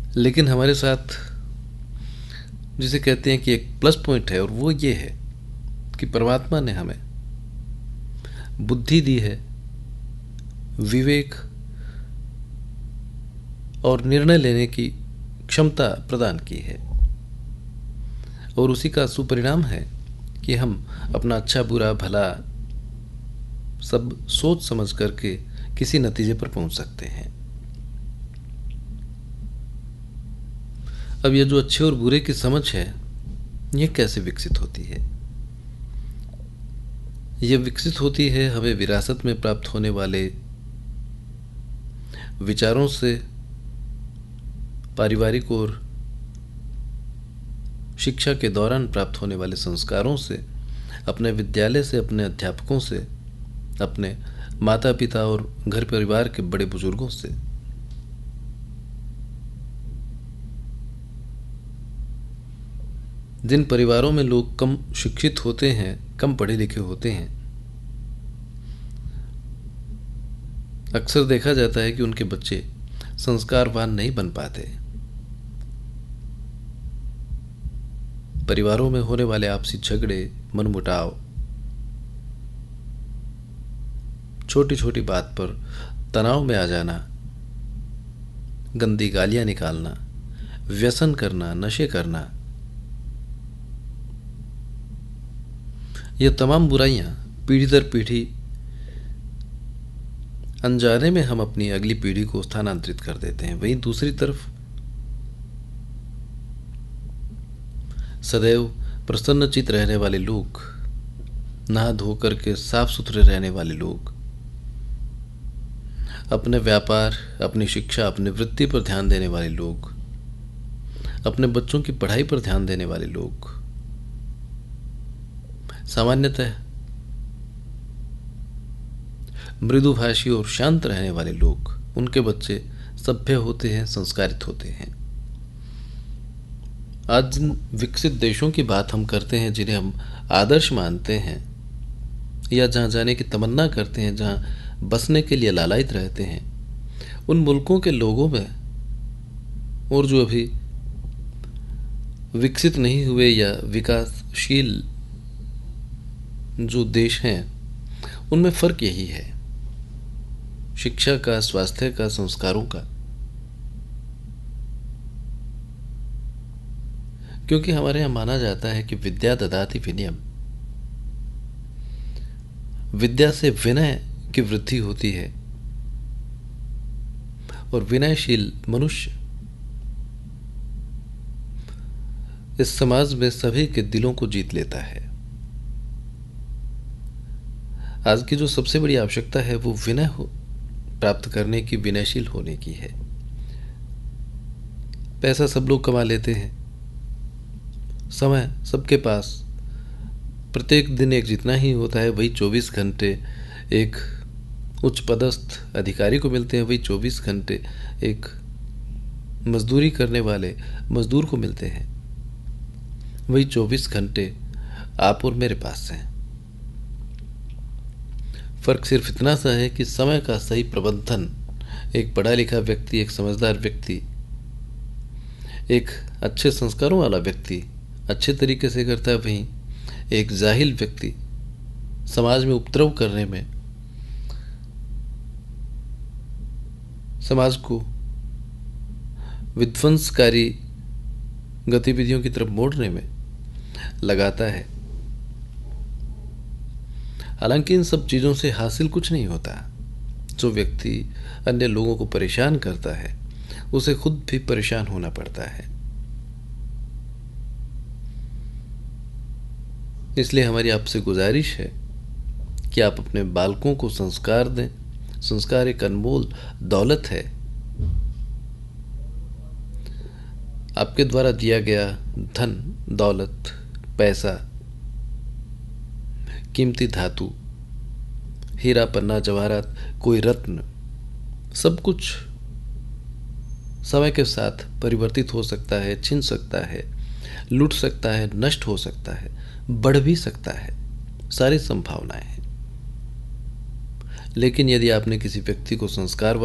लेकिन हमारे साथ जिसे कहते हैं कि एक प्लस पॉइंट है, और वो ये है कि परमात्मा ने हमें बुद्धि दी है, विवेक और निर्णय लेने की क्षमता प्रदान की है। और उसी का सुपरिणाम है कि हम अपना अच्छा बुरा भला सब सोच समझ करके किसी नतीजे पर पहुंच सकते हैं। अब ये जो अच्छे और बुरे की समझ है, ये कैसे विकसित होती है? ये विकसित होती है हमें विरासत में प्राप्त होने वाले विचारों से, पारिवारिक और शिक्षा के दौरान प्राप्त होने वाले संस्कारों से, अपने विद्यालय से, अपने अध्यापकों से, अपने माता पिता और घर परिवार के बड़े बुजुर्गों से। जिन परिवारों में लोग कम शिक्षित होते हैं, कम पढ़े लिखे होते हैं, अक्सर देखा जाता है कि उनके बच्चे संस्कारवान नहीं बन पाते। परिवारों में होने वाले आपसी झगड़े, मनमुटाव, छोटी छोटी बात पर तनाव में आ जाना, गंदी गालियां निकालना, व्यसन करना, नशे करना, ये तमाम बुराइयां पीढ़ी दर पीढ़ी अनजाने में हम अपनी अगली पीढ़ी को स्थानांतरित कर देते हैं। वहीं दूसरी तरफ सदैव प्रसन्नचित रहने वाले लोग, नहा धो करके साफ सुथरे रहने वाले लोग, अपने व्यापार, अपनी शिक्षा, अपनी वृत्ति पर ध्यान देने वाले लोग, अपने बच्चों की पढ़ाई पर ध्यान देने वाले लोग, सामान्यतः मृदुभाषी और शांत रहने वाले लोग, उनके बच्चे सभ्य होते हैं, संस्कारित होते हैं। आज जिन विकसित देशों की बात हम करते हैं, जिन्हें हम आदर्श मानते हैं या जहां जाने की तमन्ना करते हैं, जहां बसने के लिए लालायित रहते हैं, उन मुल्कों के लोगों में और जो अभी विकसित नहीं हुए या विकासशील जो देश हैं, उनमें फर्क यही है, शिक्षा का, स्वास्थ्य का, संस्कारों का। क्योंकि हमारे यहां माना जाता है कि विद्या ददाति विनयम, विद्या से विनय की वृद्धि होती है, और विनयशील मनुष्य इस समाज में सभी के दिलों को जीत लेता है। आज की जो सबसे बड़ी आवश्यकता है वो विनय प्राप्त करने की, विनयशील होने की है। पैसा सब लोग कमा लेते हैं, समय सबके पास प्रत्येक दिन एक जितना ही होता है, वही 24 घंटे एक उच्च पदस्थ अधिकारी को मिलते हैं, वही 24 घंटे एक मजदूरी करने वाले मजदूर को मिलते हैं, वही 24 घंटे आप और मेरे पास हैं। फर्क सिर्फ इतना सा है कि समय का सही प्रबंधन एक पढ़ा लिखा व्यक्ति, एक समझदार व्यक्ति, एक अच्छे संस्कारों वाला व्यक्ति अच्छे तरीके से करता है, वहीं एक जाहिल व्यक्ति समाज में उपद्रव करने में, समाज को विध्वंसकारी गतिविधियों की तरफ मोड़ने में लगाता है। हालांकि इन सब चीजों से हासिल कुछ नहीं होता। जो व्यक्ति अन्य लोगों को परेशान करता है, उसे खुद भी परेशान होना पड़ता है। इसलिए हमारी आपसे गुजारिश है कि आप अपने बालकों को संस्कार दें। संस्कार एक अनमोल दौलत है। आपके द्वारा दिया गया धन, दौलत, पैसा, कीमती धातु, हीरा, पन्ना, जवाहरात, कोई रत्न, सब कुछ समय के साथ परिवर्तित हो सकता है, छिन सकता है, लूट सकता है, नष्ट हो सकता है, बढ़ भी सकता है, सारी संभावनाएं हैं। लेकिन यदि आपने किसी व्यक्ति को संस्कार